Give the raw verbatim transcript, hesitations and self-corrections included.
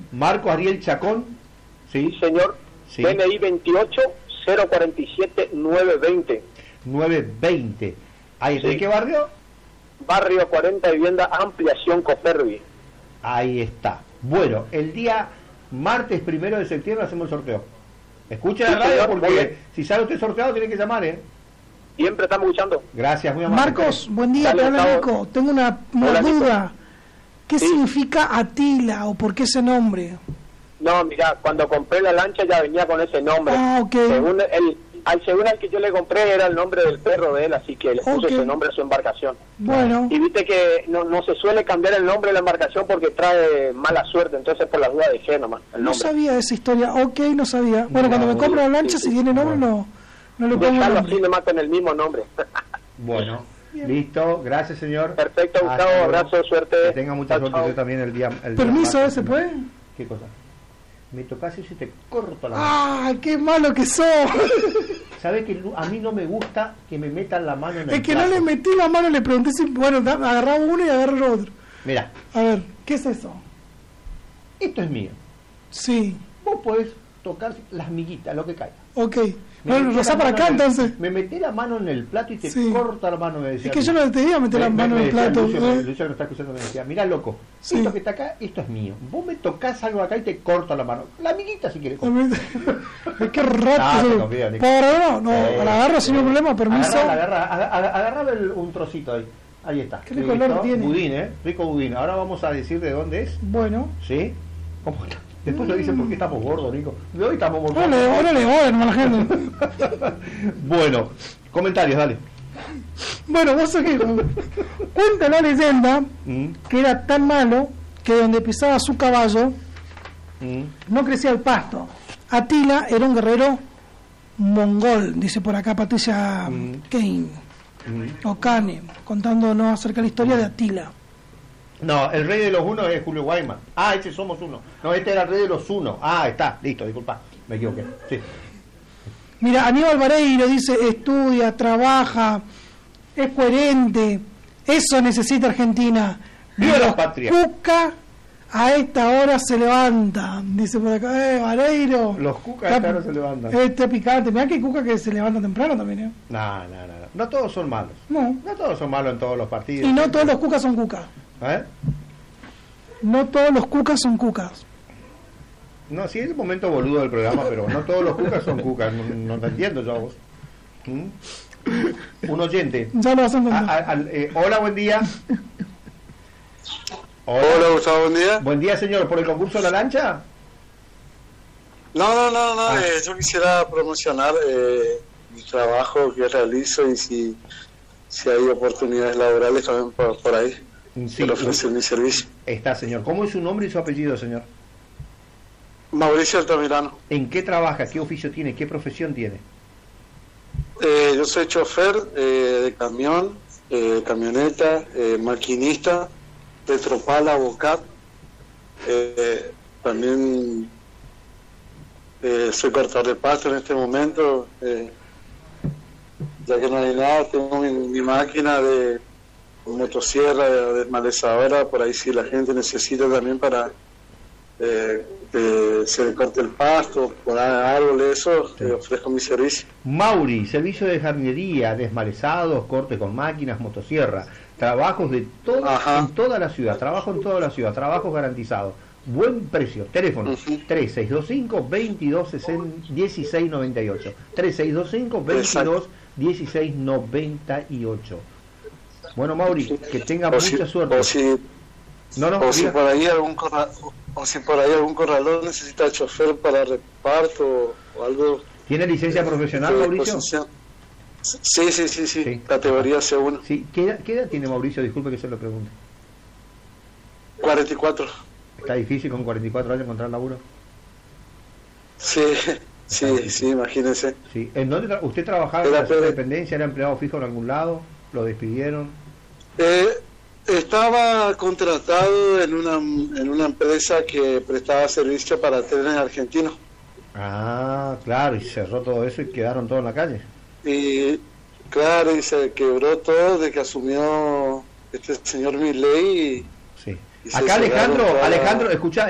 Marco Ariel Chacón. Sí, sí señor. Sí. D N I veintiocho cero cuarenta y siete nueve veinte. nueve veinte. ¿Ahí sí. ¿De qué barrio? Barrio cuarenta, vivienda Ampliación Copervi. Ahí está. Bueno, el día martes primero de septiembre hacemos el sorteo. Escuche la sí, radio señor, porque si sale usted sorteado tiene que llamar, ¿eh? Siempre estamos escuchando. Gracias, muy amable. Marcos, buen día, te habla Nico. Tengo una, una Hola, duda. Nico. ¿Qué sí. significa Atila o por qué ese nombre? No, mira, cuando compré la lancha ya venía con ese nombre. Ah, ok. Según el, al según al que yo le compré era el nombre del perro de él, así que le puso okay. ese nombre a su embarcación. Bueno. Y viste que no, no se suele cambiar el nombre de la embarcación porque trae mala suerte, entonces por la duda dejé nomás el nombre. No sabía esa historia, ok, no sabía. Bueno, no, cuando me compro la lancha, sí, si tiene nombre, no, no le pongo Dejarlo nombre. así, me matan el mismo nombre. Bueno, bien. Listo, gracias señor. Perfecto, Gustavo, abrazo, suerte. Que tenga mucha chao, suerte chao. Yo también el día... El ¿Permiso, día se puede? ¿Qué cosa? Me tocas y se te corto la mano. ¡Ah, qué malo que sos! ¿Sabes que a mí no me gusta que me metan la mano en el Es que plato? no le metí la mano, le pregunté si... Bueno, agarraba uno y agarré el otro. Mira. A ver, ¿qué es eso? Esto es mío. Sí. Vos podés tocar las miguitas, lo que caiga. Ok. Bueno, rozá para acá, el, entonces. Me metí la mano en el plato y te sí. corta la mano, me decía. Es que yo no te iba a meter me, la mano me, me en el plato. Lucio, ¿eh? Lucio que no está escuchando me decía, mira loco, sí. esto que está acá, esto es mío. Vos me tocás algo acá y te corto la mano. La amiguita si quieres. Qué rato. Ah, ¿Por no? No, eh, la agarro sin ningún problema, permiso. Agarra, agarra, agarraba un trocito ahí. Ahí está. Qué rico olor tiene. Budín, ¿eh? Rico budín. Ahora vamos a decir de dónde es. Bueno. ¿Sí? ¿Cómo está? Después mm. lo dicen porque estamos gordos, Nico. De hoy estamos gordos. No le joden a la gente. Bueno, comentarios, dale. Bueno, vos sabés que cuenta la leyenda mm. que era tan malo que donde pisaba su caballo mm. no crecía el pasto. Atila era un guerrero mongol, dice por acá Patricia mm. Kane mm. o Kane, contándonos acerca de la historia de Atila. No, el rey de los unos es Julio Guayman. Ah, ese somos uno. No, este era el rey de los unos. Ah, está, listo, disculpa, me equivoqué. Sí. Mira, Aníbal Vareiro dice, estudia, trabaja, es coherente. Eso necesita Argentina. ¡Viva la patria! Cuca a esta hora se levanta. Dice por acá, eh, Vareiro. Los Cuca a esta hora se levantan. Este picante. Mirá que Cuca que se levanta temprano también, ¿eh? No, no, no, no. No todos son malos. No. No todos son malos en todos los partidos. Y no todos los Cucas son Cucas. ¿Eh? No todos los Cucas son Cucas. No, sí, es el momento boludo del programa, pero no todos los Cucas son Cucas. No, no te entiendo yo a vos. ¿Mm? Un oyente. Ya lo vas a entender. A, a, a, eh, hola, buen día. Hola. Hola, Gustavo, buen día. Buen día, señor. ¿Por el concurso de la lancha? No, no, no, no. Ah. Eh, yo quisiera promocionar eh, mi trabajo que realizo y si, si hay oportunidades laborales también por, por ahí. Sí, quiero ofrecer mi servicio. Está, señor. ¿Cómo es su nombre y su apellido, señor? Mauricio Altamirano. ¿En qué trabaja? ¿Qué oficio tiene? ¿Qué profesión tiene? Eh, yo soy chofer eh, de camión, eh, camioneta, eh, maquinista, Petropala, Bocat. Eh, también eh, soy cortador de pasto en este momento. Eh, ya que no hay nada, tengo mi, mi máquina de motosierra, de desmalezadora, por ahí si la gente necesita también para eh, que se corte el pasto, poner árboles, eso, sí. eh, ofrezco mi servicio. Mauri, servicio de jardinería, desmalezados, corte con máquinas, motosierra, trabajos de todo, en toda la ciudad, trabajo en toda la ciudad, trabajos garantizados, buen precio, teléfono uh-huh. tres seis dos cinco, veintidós, dieciséis noventa y ocho, tres seis dos cinco, veintidós, dieciséis noventa y ocho. Bueno, Mauri, que tenga o mucha si, suerte. O si, no, no, o si por ahí algún corral, o si por ahí algún corralón necesita chofer para reparto o algo. ¿Tiene licencia profesional, Mauricio? Sí, sí, sí, sí, sí. Categoría C uno. Sí. ¿Qué edad, ¿Qué edad tiene Mauricio? Disculpe que se lo pregunte. cuarenta y cuatro. ¿Está difícil con cuarenta y cuatro años encontrar laburo? Sí, sí, sí, imagínese. Sí. ¿En dónde tra usted trabajaba en la dependencia? ¿Era empleado fijo en algún lado? ¿Lo despidieron? Eh, estaba contratado en una en una empresa que prestaba servicio para trenes argentinos. Ah, claro, y cerró todo eso y quedaron todos en la calle. Y claro, y se quebró todo desde que asumió este señor Milei. Sí. Y acá Alejandro, Alejandro, escucha.